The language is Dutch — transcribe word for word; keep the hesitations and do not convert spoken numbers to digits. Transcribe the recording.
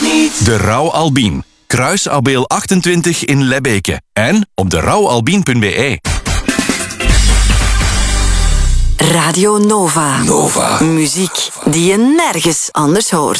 niet. De Rauw Albien. Kruisabeel achtentwintig in Lebbeke. En op de rouwalbien punt b e. Radio Nova. Nova. Muziek die je nergens anders hoort.